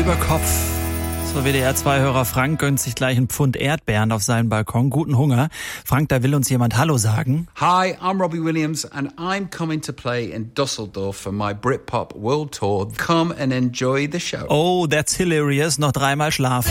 über Kopf. So WDR-2-Hörer Frank gönnt sich gleich einen Pfund Erdbeeren auf seinen Balkon. Guten Hunger. Frank, da will uns jemand Hallo sagen. Hi, I'm Robbie Williams and I'm coming to play in Dusseldorf for my Britpop World Tour. Come and enjoy the show. Oh, that's hilarious. Noch dreimal schlafen.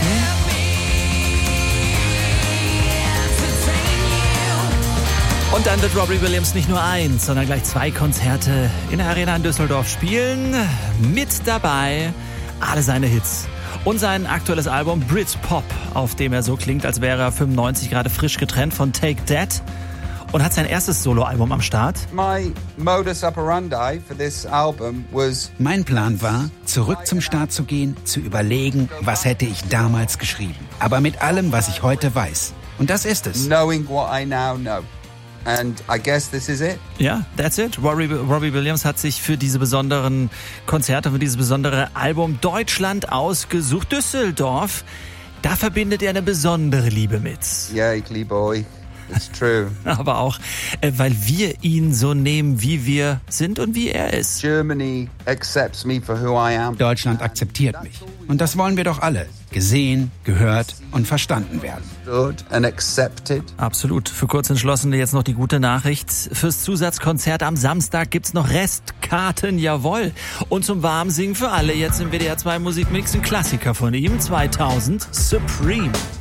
Und dann wird Robbie Williams nicht nur eins, sondern gleich 2 Konzerte in der Arena in Düsseldorf spielen. Mit dabei alle seine Hits. Und sein aktuelles Album Britpop, auf dem er so klingt, als wäre er 95 gerade frisch getrennt von Take That. Und hat sein erstes Soloalbum am Start. My modus operandi for this album was... Mein Plan war, zurück zum Start zu gehen, zu überlegen, was hätte ich damals geschrieben. Aber mit allem, was ich heute weiß. Und das ist es. Knowing what I now know. And I guess this is it. Ja, that's it. Robbie Williams hat sich für diese besonderen Konzerte, für dieses besondere Album Deutschland ausgesucht. Düsseldorf, da verbindet er eine besondere Liebe mit. Ja, ich liebe euch. It's true. Aber auch, weil wir ihn so nehmen, wie wir sind und wie er ist. Germany accepts me for who I am. Deutschland akzeptiert mich. Und das wollen wir doch alle. Gesehen, gehört und verstanden werden. Good and accepted. Absolut. Für Kurzentschlossene jetzt noch die gute Nachricht. Fürs Zusatzkonzert am Samstag gibt's noch Restkarten, jawohl. Und zum Warmsingen für alle jetzt im WDR 2 Musikmix ein Klassiker von ihm, 2000, Supreme.